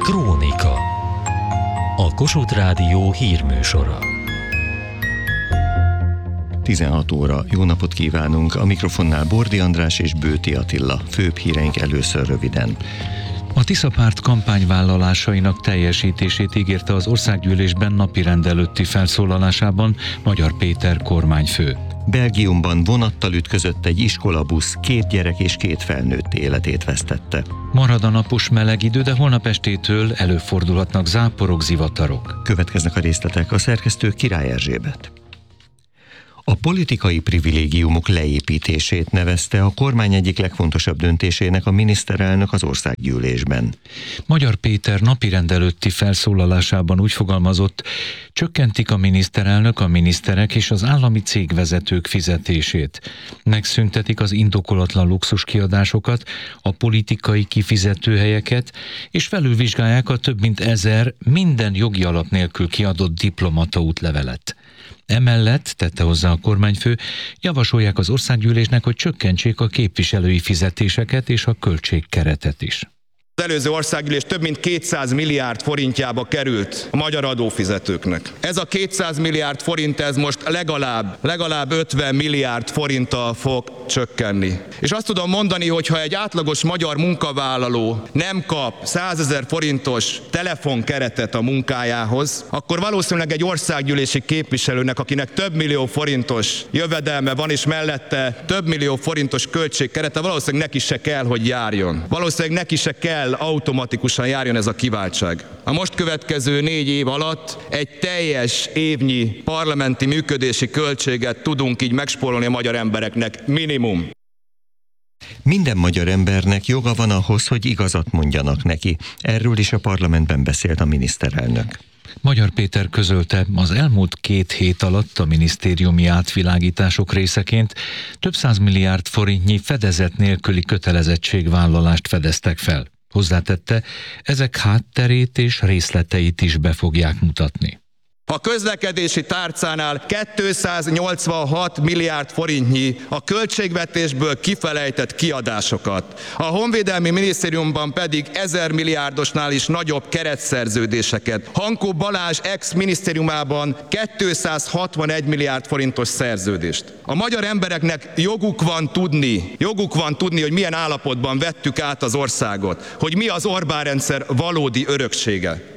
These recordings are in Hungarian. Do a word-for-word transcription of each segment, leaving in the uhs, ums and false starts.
Krónika. A Kossuth Rádió hírműsora. tizenhat óra. Jó napot kívánunk! A mikrofonnál Bordi András és Bőti Attila. Főbb híreink először röviden. A Tisza párt kampányvállalásainak teljesítését ígérte az országgyűlésben napirend előtti felszólalásában Magyar Péter kormányfő. Belgiumban vonattal ütközött egy iskolabusz, két gyerek és két felnőtt életét vesztette. Marad a napos meleg idő, de holnap estétől előfordulhatnak záporok, zivatarok. Következnek a részletek, a szerkesztő Király Erzsébet. A politikai privilégiumok leépítését nevezte a kormány egyik legfontosabb döntésének a miniszterelnök az országgyűlésben. Magyar Péter napirend előtti felszólalásában úgy fogalmazott, csökkentik a miniszterelnök, a miniszterek és az állami cégvezetők fizetését. Megszüntetik az indokolatlan luxuskiadásokat, a politikai kifizetőhelyeket, és felülvizsgálják a több mint ezer minden jogi alap nélkül kiadott diplomata útlevelet. Emellett, tette hozzá a kormányfő, javasolják az országgyűlésnek, hogy csökkentsék a képviselői fizetéseket és a költségkeretet is. Az előző országgyűlés több mint kétszáz milliárd forintjába került a magyar adófizetőknek. Ez a kétszáz milliárd forint, ez most legalább, legalább ötven milliárd forinttal fog csökkenni. És azt tudom mondani, hogy ha egy átlagos magyar munkavállaló nem kap százezer forintos telefonkeretet a munkájához, akkor valószínűleg egy országgyűlési képviselőnek, akinek több millió forintos jövedelme van, és mellette több millió forintos költségkerete, valószínűleg neki se kell, hogy járjon. Valószínűleg neki se kell automatikusan járjon ez a kiváltság. A most következő négy év alatt egy teljes évnyi parlamenti működési költséget tudunk így megspórolni a magyar embereknek, minimum. Minden magyar embernek joga van ahhoz, hogy igazat mondjanak neki. Erről is a parlamentben beszélt a miniszterelnök. Magyar Péter közölte, az elmúlt két hét alatt a minisztériumi átvilágítások részeként több száz milliárd forintnyi fedezet nélküli kötelezettségvállalást fedeztek fel. Hozzátette, ezek hátterét és részleteit is be fogják mutatni. A közlekedési tárcánál kétszáznyolcvanhat milliárd forintnyi a költségvetésből kifelejtett kiadásokat. A Honvédelmi Minisztériumban pedig ezer milliárdosnál is nagyobb keretszerződéseket. Hankó Balázs ex-minisztériumában kétszázhatvanegy milliárd forintos szerződést. A magyar embereknek joguk van tudni, joguk van tudni, hogy milyen állapotban vettük át az országot, hogy mi az Orbán-rendszer valódi öröksége.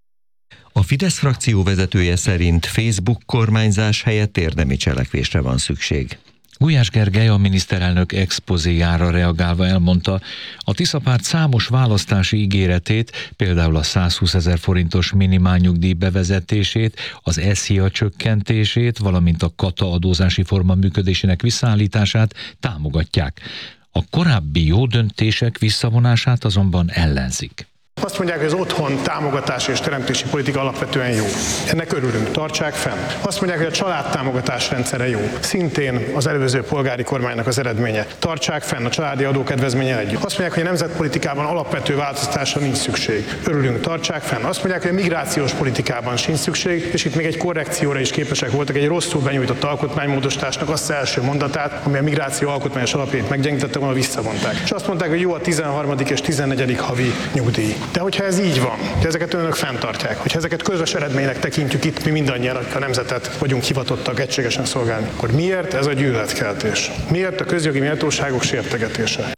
A Fidesz frakció vezetője szerint Facebook kormányzás helyett érdemi cselekvésre van szükség. Gulyás Gergely a miniszterelnök expozéjára reagálva elmondta, a Tisza párt számos választási ígéretét, például a százhúszezer forintos minimálnyugdíj bevezetését, az eszia csökkentését, valamint a kata adózási forma működésének visszaállítását támogatják. A korábbi jó döntések visszavonását azonban ellenzik. Azt mondják, hogy az otthon támogatási és teremtési politika alapvetően jó. Ennek örülünk, tartsák fenn. Azt mondják, hogy a családtámogatás rendszere jó. Szintén az előző polgári kormánynak az eredménye. Tartsák fenn a családi adókedvezménye együtt. Azt mondják, hogy a nemzetpolitikában alapvető változtatásra nincs szükség. Örülünk, tartsák fenn. Azt mondják, hogy a migrációs politikában sincs szükség, és itt még egy korrekcióra is képesek voltak, egy rosszul benyújtott alkotmánymódosításnak azt első mondatát, ami a migráció alkotmányos alapjait meggyengítette volna, visszavonták. És azt mondták, hogy jó a tizenharmadik és tizennegyedik havi nyugdíj. De hogyha ez így van, hogy ezeket önök fenntartják, hogyha ezeket közös eredménynek tekintjük itt, mi mindannyian, akik a nemzetet vagyunk hivatottak egységesen szolgálni, akkor miért ez a gyűlöletkeltés? Miért a közjogi méltóságok sértegetése?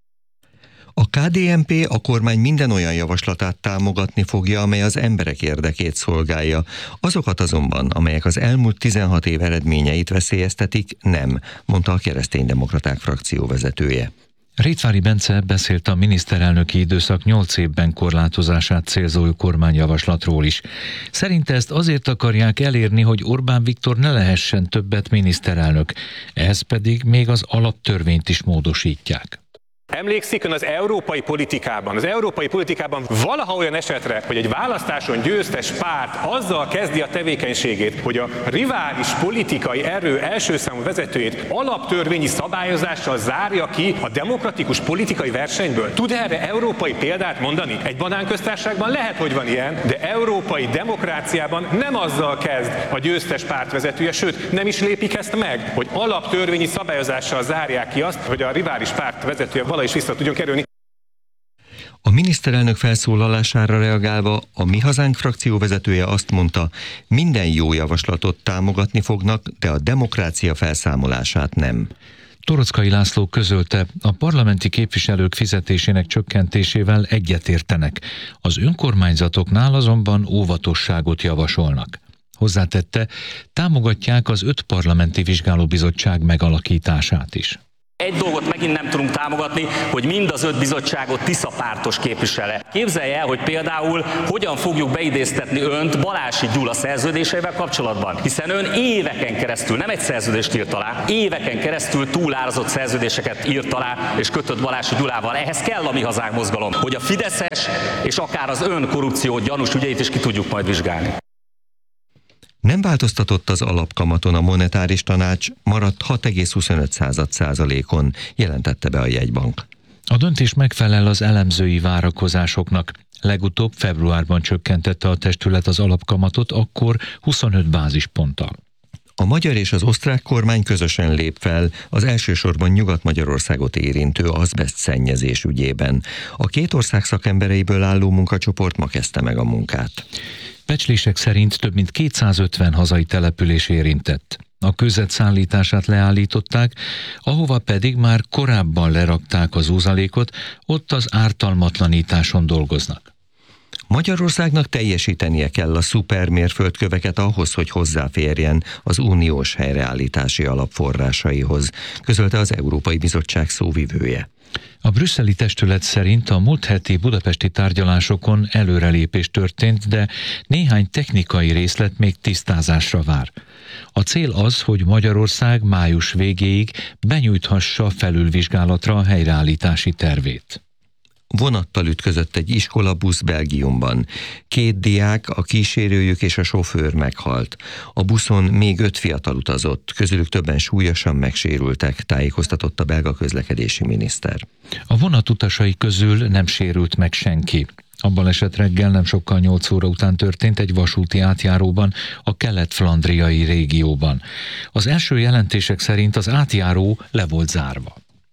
A ká dé en pé a kormány minden olyan javaslatát támogatni fogja, amely az emberek érdekét szolgálja. Azokat azonban, amelyek az elmúlt tizenhat év eredményeit veszélyeztetik, nem, mondta a Kereszténydemokraták frakció vezetője. Rétvári Bence beszélt a miniszterelnöki időszak nyolc évben korlátozását célzó kormányjavaslatról is. Szerinte ezt azért akarják elérni, hogy Orbán Viktor ne lehessen többet miniszterelnök, ehhez pedig még az alaptörvényt is módosítják. Emlékszik ön az európai politikában, az európai politikában valaha olyan esetre, hogy egy választáson győztes párt azzal kezdi a tevékenységét, hogy a rivális politikai erő első számú vezetőjét alaptörvényi szabályozással zárja ki a demokratikus politikai versenyből? Tud erre európai példát mondani? Egy banánköztársaságban lehet, hogy van ilyen, de európai demokráciában nem azzal kezd a győztes párt vezetője, sőt nem is lépik ezt meg, hogy alaptörvényi szabályozással zárják ki azt, hogy a rivális párt vezetője is vissza tudjon kerülni. A miniszterelnök felszólalására reagálva a Mi Hazánk frakció vezetője azt mondta, minden jó javaslatot támogatni fognak, de a demokrácia felszámolását nem. Torockai László közölte, a parlamenti képviselők fizetésének csökkentésével egyetértenek. Az önkormányzatoknál azonban óvatosságot javasolnak. Hozzátette, támogatják az öt parlamenti vizsgálóbizottság megalakítását is. Egy dolgot megint nem tudunk támogatni, hogy mind az öt bizottságot Tisza pártos képvisele. Képzelje el, hogy például hogyan fogjuk beidéztetni önt Balási Gyula szerződéseivel kapcsolatban. Hiszen ön éveken keresztül, nem egy szerződést írt alá, éveken keresztül túlárazott szerződéseket írt alá és kötött Balási Gyulával. Ehhez kell a Mi Hazánk mozgalom, hogy a fideszes és akár az ön korrupció gyanús ügyeit is ki tudjuk majd vizsgálni. Nem változtatott az alapkamaton a monetáris tanács, maradt hat egész huszonöt százalékon, jelentette be a jegybank. A döntés megfelel az elemzői várakozásoknak. Legutóbb februárban csökkentette a testület az alapkamatot, akkor huszonöt bázisponttal. A magyar és az osztrák kormány közösen lép fel az elsősorban Nyugat-Magyarországot érintő azbeszt szennyezés ügyében. A két ország szakembereiből álló munkacsoport ma kezdte meg a munkát. Becslések szerint több mint kétszázötven hazai település érintett. A kőzet szállítását leállították, ahova pedig már korábban lerakták az úzalékot, ott az ártalmatlanításon dolgoznak. Magyarországnak teljesítenie kell a szupermérföldköveket ahhoz, hogy hozzáférjen az uniós helyreállítási alap forrásaihoz, közölte az Európai Bizottság szóvivője. A brüsszeli testület szerint a múlt heti budapesti tárgyalásokon előrelépés történt, de néhány technikai részlet még tisztázásra vár. A cél az, hogy Magyarország május végéig benyújthassa felülvizsgálatra a helyreállítási tervét. Vonattal ütközött egy iskolabusz Belgiumban. Két diák, a kísérőjük és a sofőr meghalt. A buszon még öt fiatal utazott, közülük többen súlyosan megsérültek, tájékoztatott a belga közlekedési miniszter. A vonat utasai közül nem sérült meg senki. A baleset reggel nem sokkal nyolc óra után történt egy vasúti átjáróban, a kelet-flandriai régióban. Az első jelentések szerint az átjáró le volt zárva.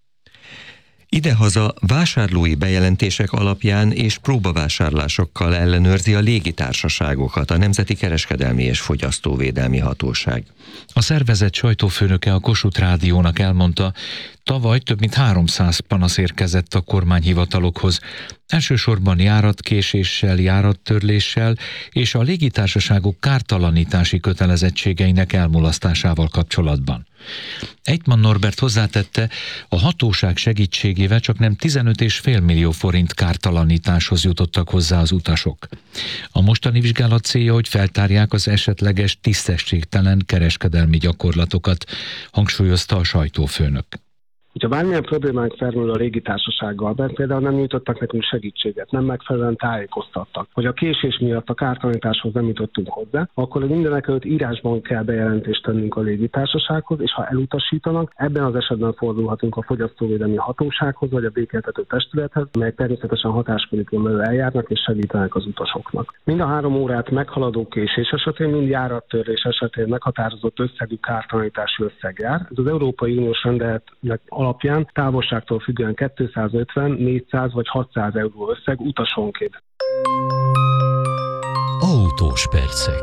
Idehaza vásárlói bejelentések alapján és próbavásárlásokkal ellenőrzi a légitársaságokat a Nemzeti Kereskedelmi és Fogyasztóvédelmi Hatóság. A szervezet sajtófőnöke a Kossuth Rádiónak elmondta, tavaly több mint háromszáz panasz érkezett a kormányhivatalokhoz, elsősorban járatkéséssel, járattörléssel és a légitársaságok kártalanítási kötelezettségeinek elmulasztásával kapcsolatban. Eitmann Norbert hozzátette, a hatóság segítségével csak nem tizenöt egész öt millió forint kártalanításhoz jutottak hozzá az utasok. A mostani vizsgálat célja, hogy feltárják az esetleges tisztességtelen kereskedelmi gyakorlatokat, hangsúlyozta a sajtófőnök. Hogyha bármilyen problémánk felmerül a légitársasággal, mert például nem nyújtottak nekünk segítséget, nem megfelelően tájékoztattak, hogy a késés miatt a kártalanításhoz nem jutottunk hozzá, akkor mindenekelőtt írásban kell bejelentést tennünk a légitársasághoz, és ha elutasítanak, ebben az esetben fordulhatunk a Fogyasztóvédelmi Hatósághoz vagy a békéltető testülethez, amelyek természetesen hatáskörükön belül eljárnak és segítenek az utasoknak. Mind a három órát meghaladó késés esetén, mind járattörlés esetén meghatározott összegű kártalanítási összeg jár. Ez az Európai Uniós rendeletnek alapján távolságtól függően kétszázötven, négyszáz vagy hatszáz euró összeg utasonként. Autós percek.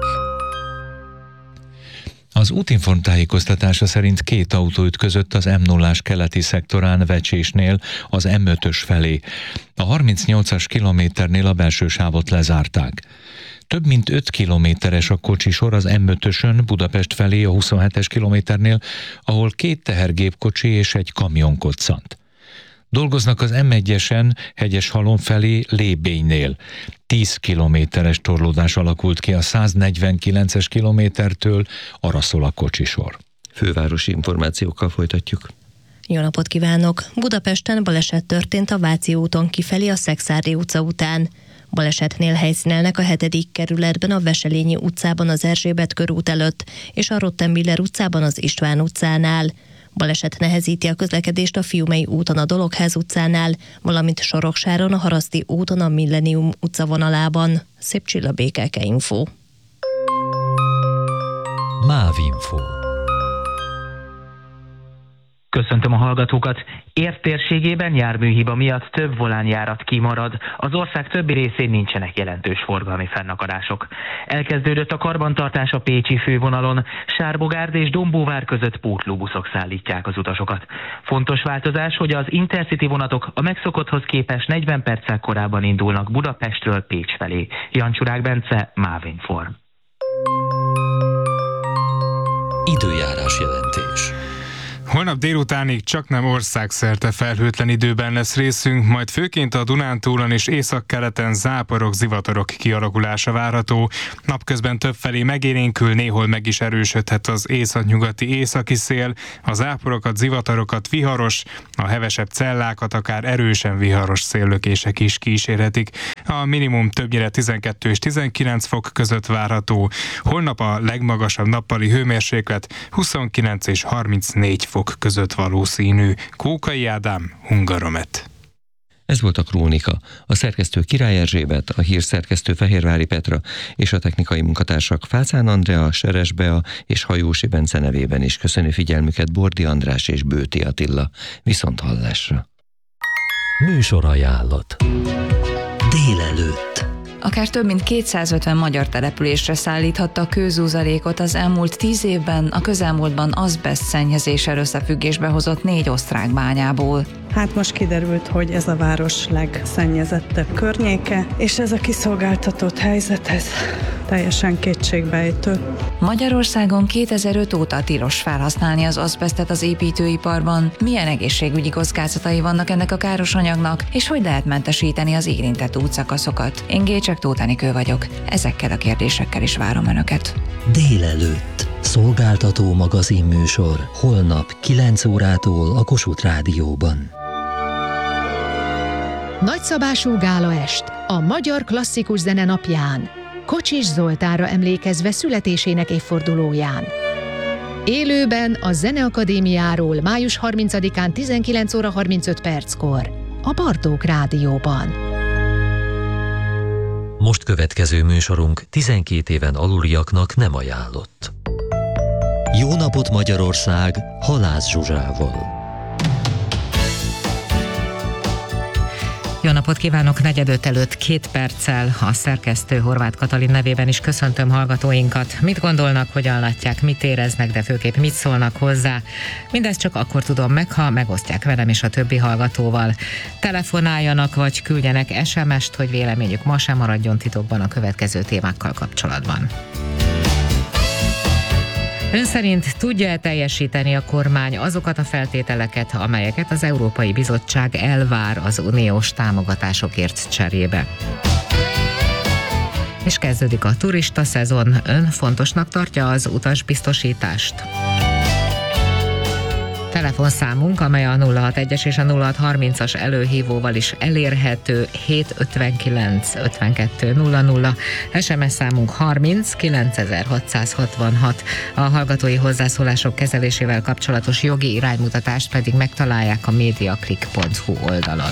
Az Útinform tájékoztatása szerint két autó ütközött az M nullás keleti szektorán Vecsésnél az M ötös felé. A harmincnyolcas kilométernél a belső sávot lezárták. Több mint öt kilométeres a kocsisor az M ötösön Budapest felé a huszonhetes kilométernél, ahol két tehergépkocsi és egy kamion koccant. Dolgoznak az M egyesen Hegyeshalom felé Lébénynél. tíz kilométeres torlódás alakult ki a száznegyvenkilences kilométertől, arra szól a kocsisor. Fővárosi információkkal folytatjuk. Jó napot kívánok! Budapesten baleset történt a Váci úton kifelé a Szekszárdi utca után. Balesetnél helyszínelnek a hetedik kerületben a Veselényi utcában az Erzsébet körút előtt, és a Rottenmiller utcában az István utcánál. Baleset nehezíti a közlekedést a Fiumei úton a Dologház utcánál, valamint Soroksáron a Haraszti úton a Millennium utca vonalában. Szép Csilla, bé ká ká Info. MÁV Info. Köszöntöm a hallgatókat! Ért térségében járműhiba miatt több volánjárat kimarad, az ország többi részén nincsenek jelentős forgalmi fennakadások. Elkezdődött a karbantartás a pécsi fővonalon, Sárbogárd és Dombóvár között pótlóbuszok szállítják az utasokat. Fontos változás, hogy az Intercity vonatok a megszokotthoz képest negyven perccel korábban indulnak Budapestről Pécs felé. Jancsουρák Bence, MÁV Inform. Időjárás jelentés. Holnap délutánig csaknem országszerte felhőtlen időben lesz részünk, majd főként a Dunántúlon és északkeleten záporok, zivatarok kialakulása várható. Napközben többfelé megélénkül, néhol meg is erősödhet az északnyugati északi szél, a záporokat, zivatarokat viharos, a hevesebb cellákat akár erősen viharos széllökések is kísérhetik. A minimum többnyire tizenkettő és tizenkilenc fok között várható. Holnap a legmagasabb nappali hőmérséklet huszonkilenc és harmincnégy fok között valószínű. Kókai Ádám, Hungaromet. Ez volt a Krónika. A szerkesztő Király Erzsébet, a hírszerkesztő Fehérvári Petra és a technikai munkatársak Fácán Andrea, Seres Bea és Hajósi Bence nevében is köszönő figyelmüket Bordi András és Bőti Attila. Viszonthallásra. Műsorajánlat. Délelőtt. Akár több mint kétszázötven magyar településre szállíthatta a kőzúzalékot az elmúlt tíz évben, a közelmúltban azbeszt szennyezéssel összefüggésbe hozott négy osztrák bányából. Hát most kiderült, hogy ez a város legszennyezettebb környéke, és ez a kiszolgáltatott helyzet, ez teljesen kétségbejtő. Magyarországon kétezer-öt óta tilos felhasználni az azbesztet az építőiparban. Milyen egészségügyi kockázatai vannak ennek a káros anyagnak, és hogy lehet mentesíteni az érintett útszakaszokat? Én Gécsek Tóth Enikő vagyok. Ezekkel a kérdésekkel is várom Önöket. Délelőtt. Szolgáltató magazinműsor. Holnap kilenc órától a Kossuth Rádióban. Nagyszabású gálaest a Magyar Klasszikus Zene napján, Kocsis Zoltánra emlékezve születésének évfordulóján. Élőben a Zeneakadémiáról május harmincadikán tizenkilenc óra harmincöt perckor a Bartók Rádióban. Most következő műsorunk tizenkét éven aluliaknak nem ajánlott. Jó napot Magyarország, Halász Zsuzsával. Jó napot kívánok, negyedöt előtt két perccel a szerkesztő Horváth Katalin nevében is köszöntöm hallgatóinkat. Mit gondolnak, hogyan látják, mit éreznek, de főképp mit szólnak hozzá? Mindezt csak akkor tudom meg, ha megosztják velem és a többi hallgatóval. Telefonáljanak vagy küldjenek es em est, hogy véleményük ma sem maradjon titokban a következő témákkal kapcsolatban. Ön szerint tudja-e teljesíteni a kormány azokat a feltételeket, amelyeket az Európai Bizottság elvár az uniós támogatásokért cserébe? És kezdődik a turista szezon. Ön fontosnak tartja az utasbiztosítást? Telefonszámunk, amely a nulla hatvanegyes és a nulla hatszázharmincas előhívóval is elérhető, hét ötvenkilenc ötvenkettő nulla nulla, es em es számunk harminc kilencezer-hatszázhatvanhat. A hallgatói hozzászólások kezelésével kapcsolatos jogi iránymutatást pedig megtalálják a mediaclick pont hu oldalon.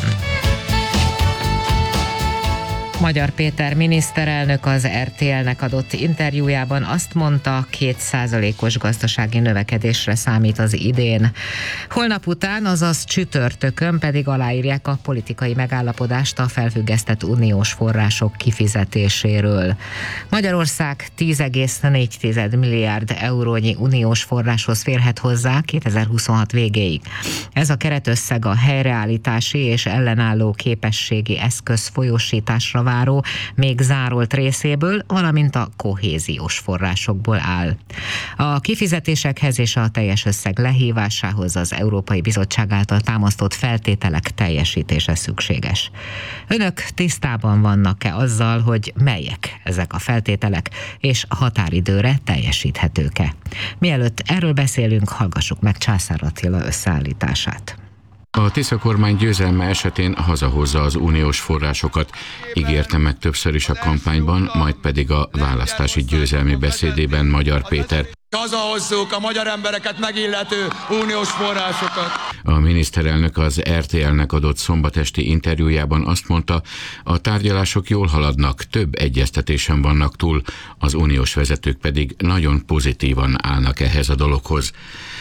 Magyar Péter miniszterelnök az er té el-nek adott interjújában azt mondta, két százalékos gazdasági növekedésre számít az idén. Holnap után, azaz csütörtökön pedig aláírják a politikai megállapodást a felfüggesztett uniós források kifizetéséről. Magyarország tíz egész négy milliárd eurónyi uniós forráshoz férhet hozzá kétezer-huszonhat végéig. Ez a keretösszeg a helyreállítási és ellenálló képességi eszköz folyósításra váró, még zárolt részéből, valamint a kohéziós forrásokból áll. A kifizetésekhez és a teljes összeg lehívásához az Európai Bizottság által támasztott feltételek teljesítése szükséges. Önök tisztában vannak-e azzal, hogy melyek ezek a feltételek, és határidőre teljesíthetők-e? Mielőtt erről beszélünk, hallgassuk meg Császár Attila összeállítását. A Tisza kormány győzelme esetén hazahozza az uniós forrásokat, ígérte meg többször is a kampányban, majd pedig a választási győzelmi beszédében Magyar Péter. Hazahozzuk a magyar embereket megillető uniós forrásokat. A miniszterelnök az er té el-nek adott szombatesti interjújában azt mondta, a tárgyalások jól haladnak, több egyeztetésen vannak túl, az uniós vezetők pedig nagyon pozitívan állnak ehhez a dologhoz.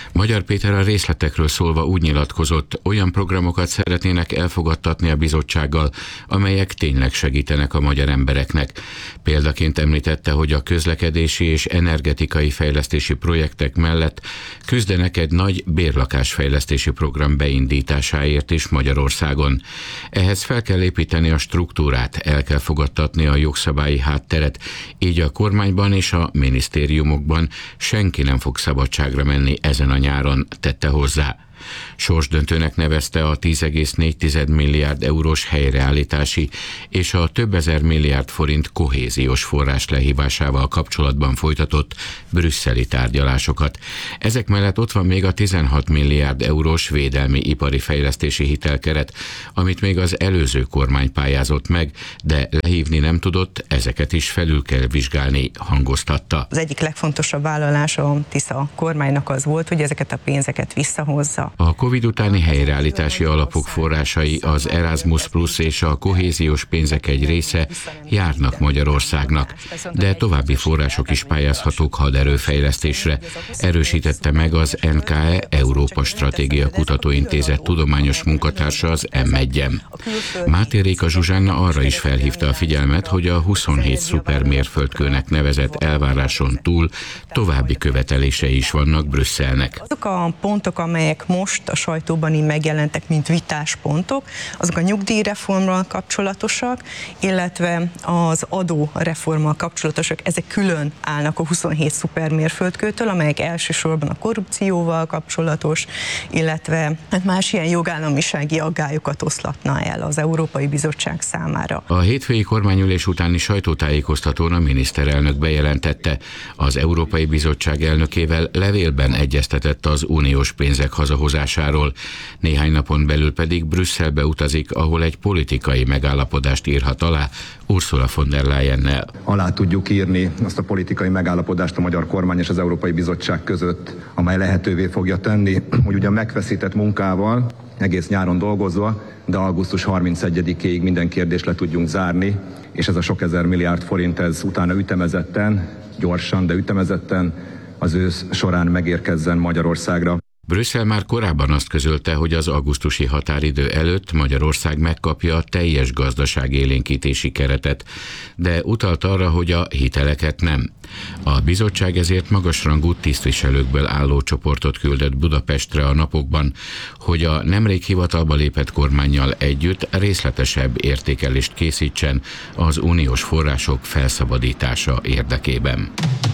Magyar Péter a részletekről szólva úgy nyilatkozott, olyan programokat szeretnének elfogadtatni a bizottsággal, amelyek tényleg segítenek a magyar embereknek. Példaként említette, hogy a közlekedési és energetikai fejlesztési projektek mellett küzdenek egy nagy bérlakásfejlesztési program beindításáért is Magyarországon. Ehhez fel kell építeni a struktúrát, el kell fogadtatni a jogszabályi hátteret, így a kormányban és a minisztériumokban senki nem fog szabadságra menni ezen a nyáron, tette hozzá. Sorsdöntőnek nevezte a tíz egész négy milliárd eurós helyreállítási és a több ezer milliárd forint kohéziós forrás lehívásával kapcsolatban folytatott brüsszeli tárgyalásokat. Ezek mellett ott van még a tizenhat milliárd eurós védelmi ipari fejlesztési hitelkeret, amit még az előző kormány pályázott meg, de lehívni nem tudott, ezeket is felül kell vizsgálni, hangoztatta. Az egyik legfontosabb vállalás a Tisza kormánynak az volt, hogy ezeket a pénzeket visszahozza. A Covid utáni helyreállítási alapok forrásai, az Erasmus Plus és a kohéziós pénzek egy része járnak Magyarországnak, de további források is pályázhatók haderőfejlesztésre, erősítette meg az en ká e Európa Stratégia Kutatóintézet tudományos munkatársa az em egy-en. Máté Réka Zsuzsánna arra is felhívta a figyelmet, hogy a huszonhét szupermérföldkőnek nevezett elváráson túl további követelései is vannak Brüsszelnek. Azok a pontok, amelyek most a sajtóban így megjelentek, mint vitáspontok, azok a nyugdíjreformmal kapcsolatosak, illetve az adóreformmal kapcsolatosak, ezek külön állnak a huszonhét szupermérföldkőtől, amelyek elsősorban a korrupcióval kapcsolatos, illetve más ilyen jogállamisági aggályokat oszlatna el az Európai Bizottság számára. A hétfői kormányülés utáni sajtótájékoztatón a miniszterelnök bejelentette, az Európai Bizottság elnökével levélben egyeztetett az uniós pénzek hazahozásáról, néhány napon belül pedig Brüsszelbe utazik, ahol egy politikai megállapodást írhat alá Ursula von der Leyennel. Alá tudjuk írni azt a politikai megállapodást a magyar kormány és az Európai Bizottság között, amely lehetővé fogja tenni, hogy ugye megfeszített munkával, egész nyáron dolgozva, de augusztus harmincegyedikéig minden kérdést le tudjunk zárni, és ez a sok ezer milliárd forint, ez utána ütemezetten, gyorsan, de ütemezetten az ősz során megérkezzen Magyarországra. Brüsszel már korábban azt közölte, hogy az augusztusi határidő előtt Magyarország megkapja a teljes gazdaságélénkítési keretet, de utalt arra, hogy a hiteleket nem. A bizottság ezért magasrangú tisztviselőkből álló csoportot küldött Budapestre a napokban, hogy a nemrég hivatalba lépett kormánnyal együtt részletesebb értékelést készítsen az uniós források felszabadítása érdekében.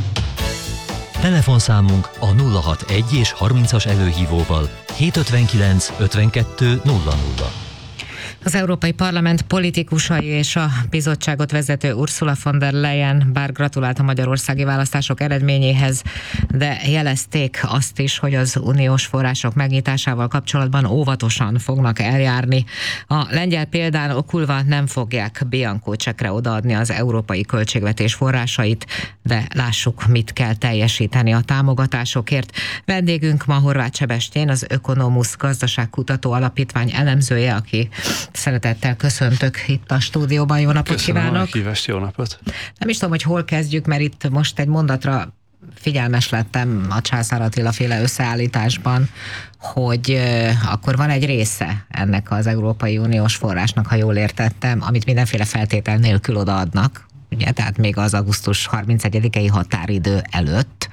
Telefonszámunk a nulla hatvanegy és harmincas előhívóval hétszázötvenkilenc ötvenkettő nulla nulla. Az Európai Parlament politikusai és a bizottságot vezető Ursula von der Leyen bár gratulált a magyarországi választások eredményéhez, de jelezték azt is, hogy az uniós források megnyitásával kapcsolatban óvatosan fognak eljárni. A lengyel példán okulva nem fogják bianco csekre odaadni az európai költségvetés forrásait, de lássuk, mit kell teljesíteni a támogatásokért. Vendégünk ma Horváth Sebestyén, az Ökonomusz Gazdaságkutató Alapítvány elemzője, aki szeretettel köszöntök itt a stúdióban. Jó napot Köszönöm kívánok! a kívást, jó napot! Nem is tudom, hogy hol kezdjük, mert itt most egy mondatra figyelmes lettem a Császár Attila féle összeállításban, hogy euh, akkor van egy része ennek az Európai Uniós forrásnak, ha jól értettem, amit mindenféle feltétel nélkül odaadnak, ugye, tehát még az augusztus harmincegyedikei határidő előtt,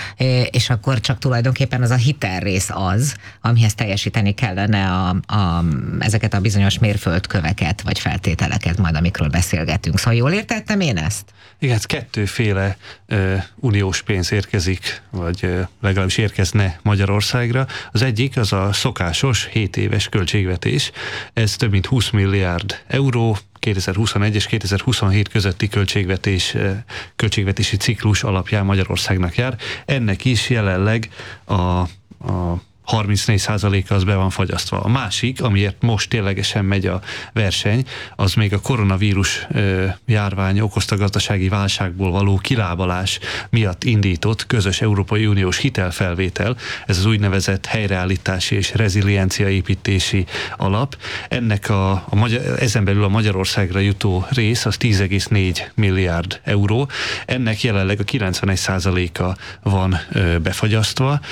és akkor csak tulajdonképpen az a hitelrész az, amihez teljesíteni kellene a, a, ezeket a bizonyos mérföldköveket, vagy feltételeket majd, amikről beszélgetünk. Szóval jól értettem én ezt? Igen, kettőféle uh, uniós pénz érkezik, vagy uh, legalábbis érkezne Magyarországra. Az egyik az a szokásos hét éves költségvetés, ez több mint húsz milliárd euró, kétezer-huszonegy és kétezer-huszonhét közötti költségvetés, költségvetési ciklus alapján Magyarországnak jár. Ennek is jelenleg a, a harmincnégy százaléka az be van fagyasztva. A másik, amiért most ténylegesen megy a verseny, az még a koronavírus ö, járvány okozta gazdasági válságból való kilábalás miatt indított közös Európai Uniós hitelfelvétel, ez az úgynevezett helyreállítási és rezilienciaépítési alap. Ennek a, a magyar, ezen belül a Magyarországra jutó rész az tíz egész négy milliárd euró. Ennek jelenleg a kilencvenegy százaléka van ö, befagyasztva.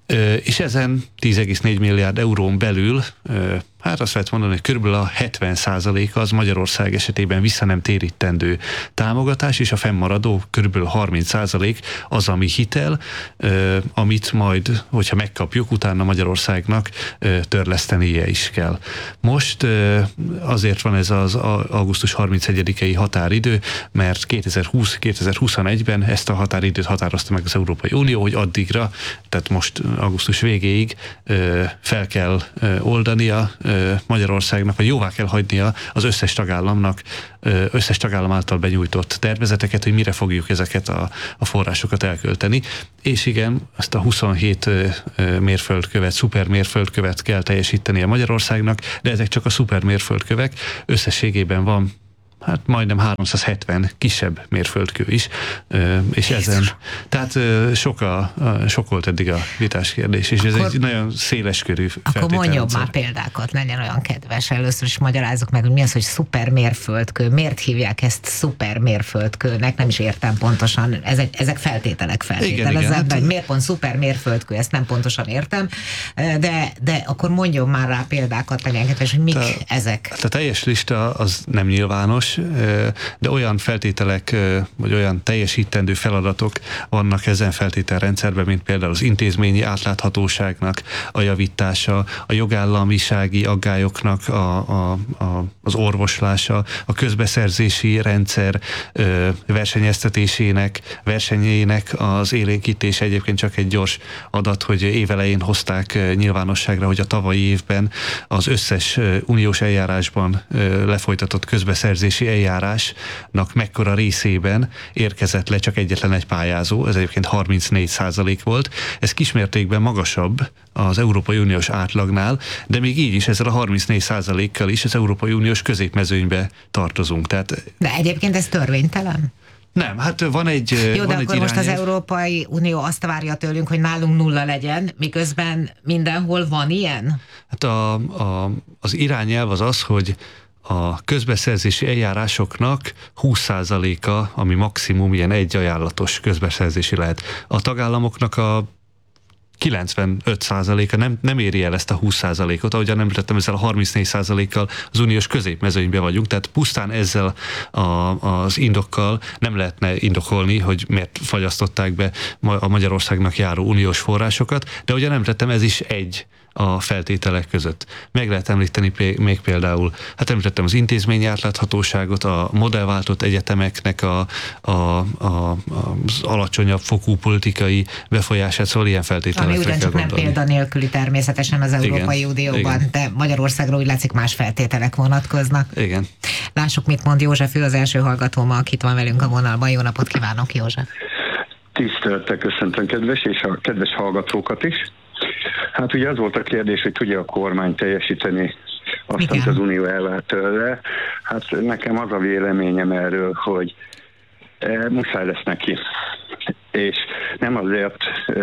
És ezen tíz egész négy milliárd eurón belül, hát azt lehet mondani, hogy körülbelül a hetven százalék az Magyarország esetében vissza nem térítendő támogatás, és a fennmaradó körülbelül harminc százalék az, ami hitel, amit majd, hogyha megkapjuk, utána Magyarországnak törlesztenie is kell. Most azért van ez az augusztus harmincegyedikei határidő, mert kétezer-húsz kétezer-huszonegyben ezt a határidőt határozta meg az Európai Unió, hogy addigra, tehát most augusztus végéig fel kell oldania Magyarországnak, vagy jóvá kell hagynia az összes tagállamnak, összes tagállam által benyújtott tervezeteket, hogy mire fogjuk ezeket a, a forrásokat elkölteni. És igen, ezt a huszonhét mérföldkövet, szuper mérföldkövet kell teljesíteni a Magyarországnak, de ezek csak a szuper mérföldkövek. Összességében van hát majdnem háromszázhetven kisebb mérföldkő is, és ezen, tehát sok, a, sok volt eddig a vitás kérdés, és akkor, ez egy nagyon széleskörű feltételrendszer. Akkor mondjon már példákat, legyen olyan kedves, először is magyarázzuk meg, hogy mi az, hogy szuper mérföldkő, miért hívják ezt szuper mérföldkőnek, nem is értem pontosan, ezek, ezek feltételek feltételezett, hogy miért pont szuper mérföldkő, ezt nem pontosan értem, de, de akkor mondjon már rá példákat, legyen kedves, hogy mik Te, ezek. A teljes lista az nem nyilvános, de olyan feltételek, vagy olyan teljesítendő feladatok vannak ezen feltételrendszerben, mint például az intézményi átláthatóságnak a javítása, a jogállamisági aggályoknak a, a, a, az orvoslása, a közbeszerzési rendszer versenyeztetésének, versenyének az élénkítése. Egyébként csak egy gyors adat, hogy évelején hozták nyilvánosságra, hogy a tavalyi évben az összes uniós eljárásban lefolytatott közbeszerzési eljárásnak mekkora részében érkezett le csak egyetlen egy pályázó, ez egyébként harmincnégy százalék volt. Ez kismértékben magasabb az Európai Uniós átlagnál, de még így is ezzel a harmincnégy százalékkal is az Európai Uniós középmezőnybe tartozunk. Tehát... De egyébként ez törvénytelen? Nem, hát van egy Jó, van de akkor most az Európai Unió azt várja tőlünk, hogy nálunk nulla legyen, miközben mindenhol van ilyen? Hát a, a, az irányelv az az, hogy a közbeszerzési eljárásoknak húsz százaléka, ami maximum ilyen egy ajánlatos közbeszerzési lehet. A tagállamoknak a kilencvenöt százaléka nem, nem éri el ezt a húsz százalékot, ahogyan említettem, ezzel a harmincnégy százalékkal az uniós középmezőnyben vagyunk, tehát pusztán ezzel a, az indokkal nem lehetne indokolni, hogy miért fagyasztották be a Magyarországnak járó uniós forrásokat, de ahogyan említettem, ez is egy a feltételek között. Meg lehet említeni még például, hát említettem az intézményi átláthatóságot, a modellváltott egyetemeknek a, a, a, az alacsonyabb fokú politikai befolyását, szóval ilyen feltételekre Ami ugyancsak nem példa nélküli természetesen az Európai igen, Unióban, igen. De Magyarországra úgy látszik más feltételek vonatkoznak. Igen. Lássuk, mit mond József, ő az első hallgatóm, akit van velünk a vonalban. Jó napot kívánok, József! Tisztelettel köszöntöm kedves és a kedves hallgatókat is. Hát ugye az volt a kérdés, hogy tudja a kormány teljesíteni azt, igen, amit az Unió elvárt tőle. Hát nekem az a véleményem erről, hogy e, muszáj lesz neki. És nem azért,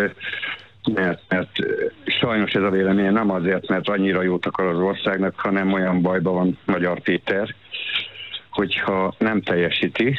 mert, mert sajnos ez a vélemény nem azért, mert annyira jót akar az országnak, hanem olyan bajban van Magyar Péter, hogyha nem teljesíti,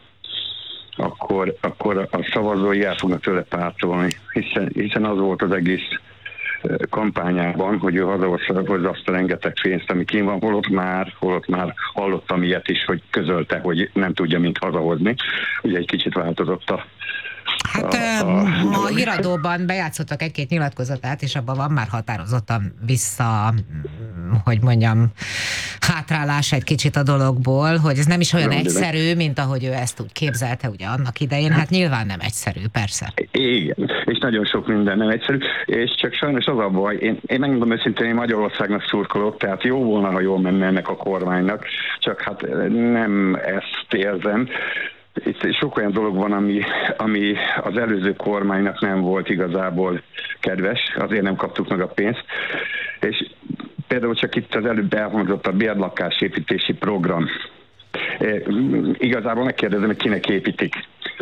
akkor, akkor a szavazói el fognak tőle pártolni, hiszen, hiszen az volt az egész kampányában, hogy ő hazahozza azt a rengeteg pénzt, ami kín van, holott már, holott már hallottam ilyet is, hogy közölte, hogy nem tudja mint hazahozni. Ugye egy kicsit változott a Hát a, a, a híradóban bejátszottak egy-két nyilatkozatát, és abban van már határozottan vissza, hogy mondjam, hátrálás egy kicsit a dologból, hogy ez nem is olyan nem, egyszerű, mint ahogy ő ezt úgy képzelte ugye annak idején. Hát nyilván nem egyszerű, persze. Igen, és nagyon sok minden nem egyszerű, és csak sajnos az a baj, én, én megmondom őszintén, én Magyarországnak szurkolok, tehát jó volna, ha jól menne ennek a kormánynak, csak hát nem ezt érzem. Itt sok olyan dolog van, ami, ami az előző kormánynak nem volt igazából kedves, azért nem kaptuk meg a pénzt. És például csak itt az előbb elhangzott a bérlakásépítési program. E, igazából megkérdezem, hogy kinek építik.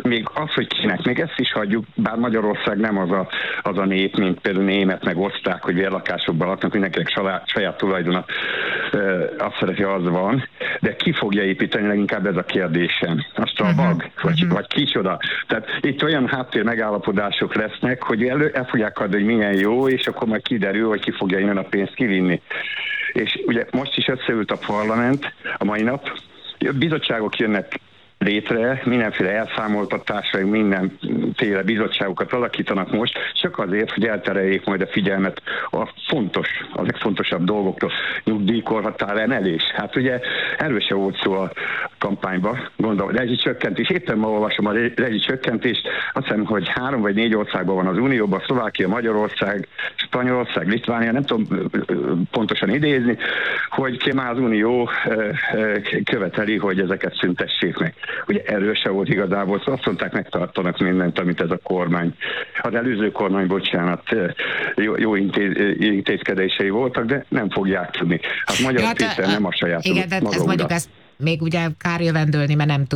még az, hogy kinek, még ezt is hagyjuk, bár Magyarország nem az a, az a nép, mint például német, meg osztrák, hogy bérlakásokban laknak, mindenkinek saját, saját tulajdona, azt szereti, az van, de ki fogja építeni, leginkább ez a kérdésem. A Strabag, uh-huh. vagy, uh-huh. vagy kicsoda. Tehát itt olyan háttér megállapodások lesznek, hogy elő, el fogják adni, hogy milyen jó, és akkor majd kiderül, hogy ki fogja innen a pénzt kivinni. És ugye most is összeült a parlament a mai nap, bizottságok jönnek létre, mindenféle elszámoltatásra, mindenféle bizottságokat alakítanak most, csak azért, hogy eltereljék majd a figyelmet a fontos, a legfontosabb dolgoktól, nyugdíjkorhatár emelés. Hát ugye erről se volt szó a kampányban, gondolom, rezsicsökkentés. Éppen ma olvasom a rezsicsökkentést, azt hiszem, hogy három vagy négy országban van az Unióban, Szlovákia, Magyarország, Spanyolország, Litvánia, nem tudom pontosan idézni, hogy már az Unió követeli, hogy ezeket szüntessék meg. Ugye erről se volt igazából, szóval azt mondták, megtartanak mindent, amit ez a kormány. Az előző kormány, bocsánat, jó, jó intéz, intézkedései voltak, de nem fogják tudni. Hát Magyar ja, Péter nem a saját igen, de ez mondjuk ezt még ugye kár jövendölni, mert nem